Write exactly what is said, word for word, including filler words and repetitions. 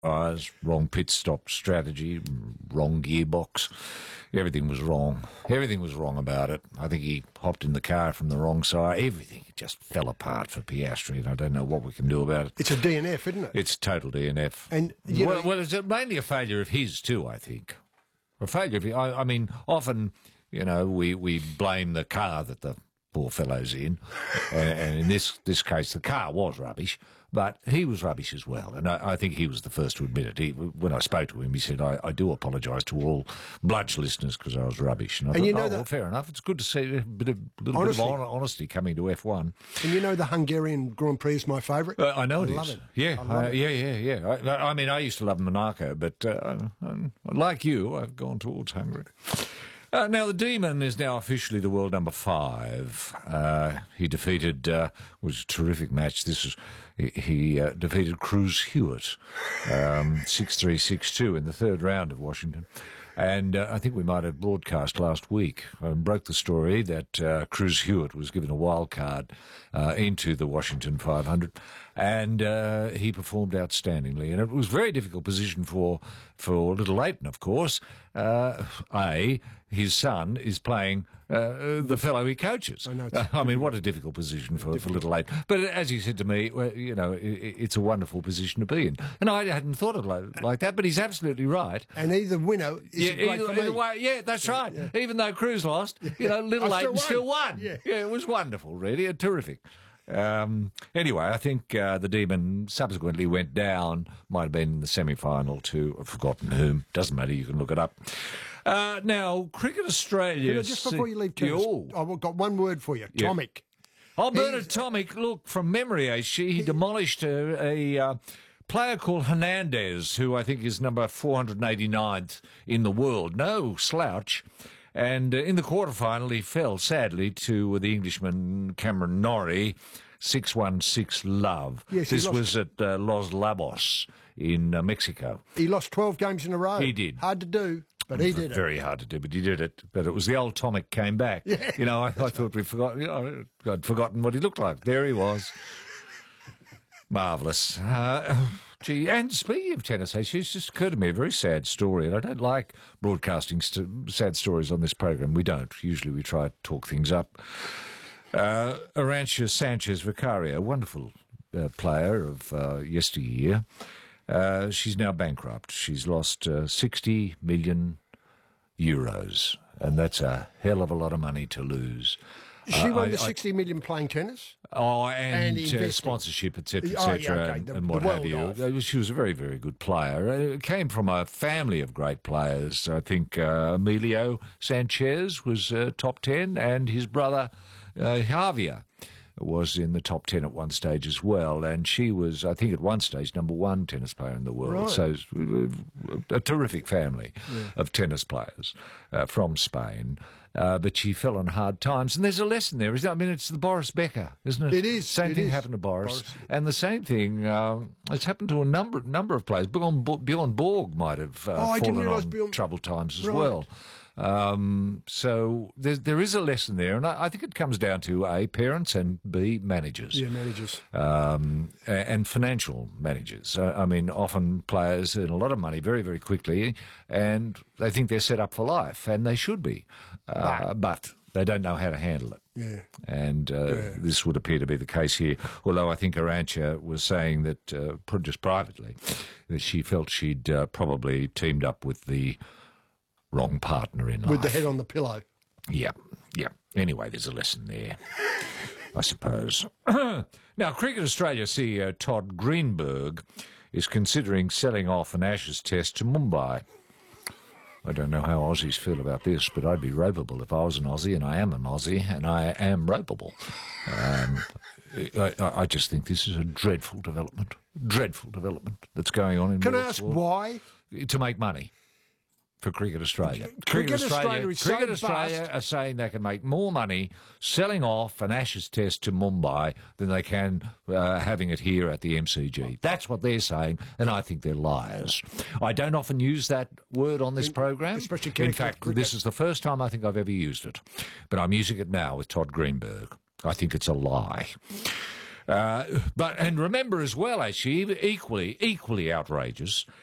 tyres, wrong pit stop strategy, wrong gearbox. Everything was wrong. Everything was wrong about it. I think he hopped in the car from the wrong side. Everything just fell apart for Piastri, and I don't know what we can do about it. It's a D N F, isn't it? It's total D N F. And you well, know, well, it's mainly a failure of his too, I think. A failure of, I, I mean, often, you know, we, we blame the car that the poor fellow's in, and, and in this this case, the car was rubbish, but he was rubbish as well, and I, I think he was the first to admit it. He, when I spoke to him, he said, I, I do apologise to all Bludge listeners because I was rubbish. And I and thought, you know oh, that, well, fair enough. It's good to see a bit of, little honesty. bit of honesty coming to F one. And you know the Hungarian Grand Prix is my favourite? Uh, I know it I love is. it. Yeah, I love uh, it. yeah, yeah, yeah. I, I mean, I used to love Monaco, but uh, um, like you, I've gone towards Hungary. Uh, now, the Demon is now officially the world number five. Uh, he defeated, uh, was a terrific match. This was, he, he uh, defeated Cruz Hewitt, um, six three, six two in the third round of Washington. And uh, I think we might have broadcast last week, um, broke the story that uh, Cruz Hewitt was given a wild card uh, into the Washington five hundred, and uh, he performed outstandingly. And it was a very difficult position for for Little Leighton, of course. Uh, A, his son is playing uh, the fellow he coaches. I know. Uh, I mean, what a difficult position for, for Little Leighton. But as he said to me, well, you know, it, it's a wonderful position to be in. And I hadn't thought of it like that, but he's absolutely right. And either winner is Yeah, great either, for me. either way, yeah, that's right. yeah. Even though Cruz lost, you know, Little I still Leighton won. still won. Yeah. Yeah, it was wonderful, really, and terrific. Um, anyway, I think uh, the Demon subsequently went down, might have been in the semi-final to, I've forgotten whom, doesn't matter, you can look it up. Uh, now, Cricket Australia... You know, just before you leave tennis, Oh. I've got one word for you. Yeah. Tomic. Oh, Bernard Tomic, look, from memory, actually, he demolished a... a uh, player called Hernandez, who I think is number four hundred eighty-ninth in the world. No slouch. And uh, in the quarterfinal, he fell, sadly, to the Englishman Cameron Norrie, six one six love. Yes, he this lost. was at uh, Los Labos in uh, Mexico. He lost twelve games in a row. He did. Hard to do, but he did it. Very hard to do, but he did it. But it was the old Tomic came back. Yeah. You know, I, I thought we'd forgotten, you know, I'd forgotten what he looked like. There he was. Marvellous. Uh, gee, and speaking of tennis, actually, it's just occurred to me a very sad story, and I don't like broadcasting st- sad stories on this program. We don't. Usually we try to talk things up. Uh, Arantxa Sanchez Vicario, wonderful uh, player of uh, yesteryear. Uh, she's now bankrupt. She's lost uh, sixty million euros, and that's a hell of a lot of money to lose. She Uh, won I- the I- sixty million playing tennis. Oh, and, And uh, investing. sponsorship, et cetera, et Oh, yeah, cetera, okay, and, the- and the what have world you. of. Uh, She was a very, very good player. Uh, came from a family of great players. I think uh, Emilio Sanchez was uh, top ten, and his brother uh, Javier was in the top ten at one stage as well. And she was, I think, at one stage, number one tennis player in the world. Right. So uh, a terrific family of tennis players uh, from Spain. Uh, but she fell on hard times. And there's a lesson there, isn't it? I mean, it's the Boris Becker, isn't it? It is, Same it thing is. happened to Boris. Boris. And the same thing, uh, it's happened to a number number of players. Bjorn, Bjorn Borg might have uh, Oh, I didn't fallen realise on Bjorn- troubled times as Right. well. Um, so there, there is a lesson there. And I, I think it comes down to, A, parents, and B, managers. Yeah, managers. Um, a- and financial managers. Uh, I mean, often players earn a lot of money very, very quickly, and they think they're set up for life, and they should be. Uh, but they don't know how to handle it. Yeah. And uh, Yeah. this would appear to be the case here, although I think Arantxa was saying that, uh, pro- just privately, that she felt she'd uh, probably teamed up with the wrong partner in life. With the head on the pillow. Yeah, yeah. Anyway, there's a lesson there, I suppose. Now, Cricket Australia C E O Todd Greenberg is considering selling off an Ashes test to Mumbai. I don't know how Aussies feel about this, but I'd be ropeable if I was an Aussie, and I am an Aussie, and I am ropeable. Um, I, I- I just think this is a dreadful development, dreadful development that's going on in Can I world ask sport. why? To make money for Cricket Australia. Cricket Australia is so Cricket Australia vast. are saying they can make more money selling off an Ashes test to Mumbai than they can uh, having it here at the M C G. That's what they're saying, and I think they're liars. I don't often use that word on this program. especially In caring for fact, cricket. this is the first time I think I've ever used it, but I'm using it now with Todd Greenberg. I think it's a lie. Uh, but and remember as well, actually, equally equally outrageous